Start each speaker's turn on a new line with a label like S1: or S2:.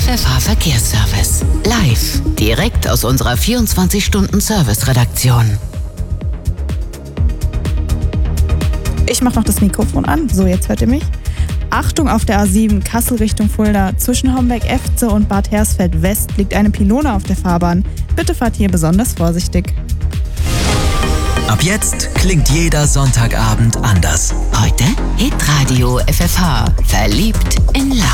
S1: FFH Verkehrsservice. Live, direkt aus unserer 24-Stunden-Service-Redaktion.
S2: Ich mache noch das Mikrofon an. So, jetzt hört ihr mich. Achtung, auf der A7 Kassel Richtung Fulda. Zwischen Homberg-Efze und Bad Hersfeld West liegt eine Pylone auf der Fahrbahn. Bitte fahrt hier besonders vorsichtig.
S3: Ab jetzt klingt jeder Sonntagabend anders.
S1: Heute Hitradio FFH. Verliebt in Love.